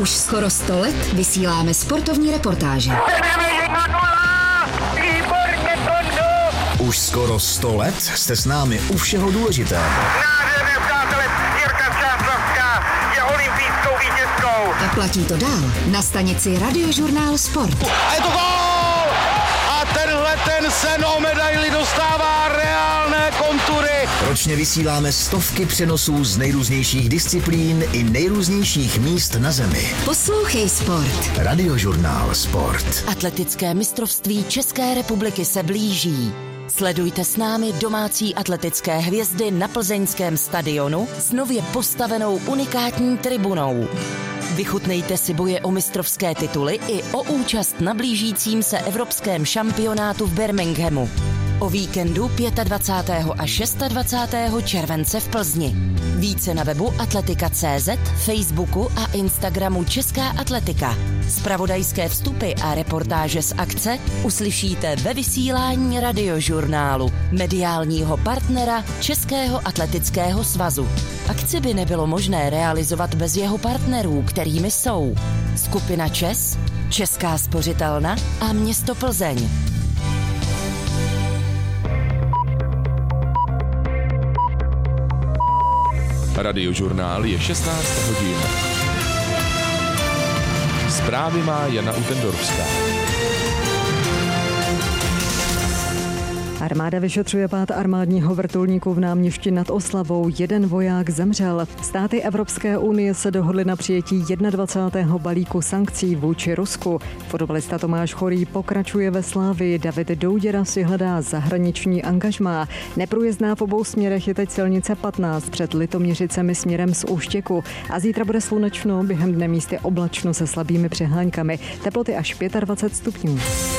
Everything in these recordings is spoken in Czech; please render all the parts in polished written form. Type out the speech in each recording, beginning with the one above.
Už skoro 100 let vysíláme sportovní reportáže. Už skoro 100 let jste s námi u všeho důležitého. A platí to dál na stanici Radiožurnál Sport. A je to gól! A ten sen o medaili dostává reálné kontury. Ročně vysíláme stovky přenosů z nejrůznějších disciplín i nejrůznějších míst na zemi. Poslouchej Sport. Radiožurnál Sport. Atletické mistrovství České republiky se blíží. Sledujte s námi domácí atletické hvězdy na plzeňském stadionu s nově postavenou unikátní tribunou. Vychutnejte si boje o mistrovské tituly i o účast na blížícím se evropském šampionátu v Birminghamu. O víkendu 25. a 26. července v Plzni. Více na webu atletika.cz, Facebooku a Instagramu Česká atletika. Zpravodajské vstupy a reportáže z akce uslyšíte ve vysílání Radiožurnálu, mediálního partnera Českého atletického svazu. Akci by nebylo možné realizovat bez jeho partnerů, kterými jsou skupina ČES, Česká spořitelna a město Plzeň. Radiožurnál je 16 hodin. Zprávy má Jana Utendorská. Armáda vyšetřuje pád armádního vrtulníku v Náměšti nad Oslavou. Jeden voják zemřel. Státy Evropské unie se dohodly na přijetí 21. balíku sankcí vůči Rusku. Fotbalista Tomáš Chorý pokračuje ve Slávii. David Douděra si hledá zahraniční angažmá. Neprůjezdná v obou směrech je teď silnice 15 před Litoměřicemi směrem z Úštěku. A zítra bude slunečno, během dne místy oblačno se slabými přehláňkami. Teploty až 25 stupňů.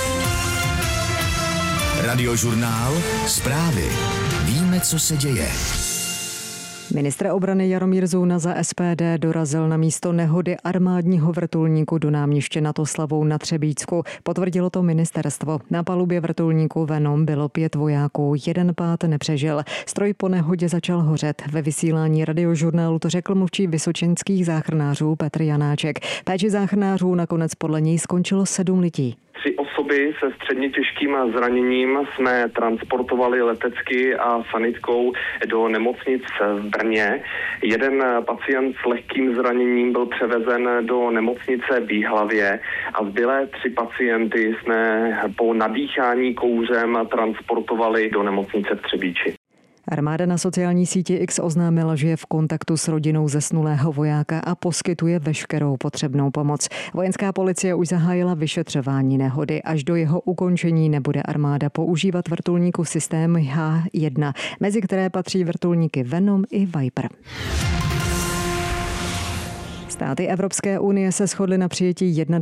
Radiožurnál Zprávy. Víme, co se děje. Ministr obrany Jaromír Zouna za SPD dorazil na místo nehody armádního vrtulníku do Náměště nad Oslavou na Třebíčsku. Potvrdilo to ministerstvo. Na palubě vrtulníku Venom bylo 5 vojáků, jeden pád nepřežil. Stroj po nehodě začal hořet. Ve vysílání Radiožurnálu to řekl mluvčí vysočenských záchranářů Petr Janáček. Péči záchranářů nakonec podle něj skončilo 7 lidí. 3 osoby se středně těžkým zraněním jsme transportovali letecky a sanitkou do nemocnic v Brně. Jeden pacient s lehkým zraněním byl převezen do nemocnice v Jihlavě a zbylé 3 pacienty jsme po nadýchání kouřem transportovali do nemocnice v Třebíči. Armáda na sociální síti X oznámila, že je v kontaktu s rodinou zesnulého vojáka a poskytuje veškerou potřebnou pomoc. Vojenská policie už zahájila vyšetřování nehody. Až do jeho ukončení nebude armáda používat vrtulníku systém H1, mezi které patří vrtulníky Venom i Viper. Státy Evropské unie se shodly na přijetí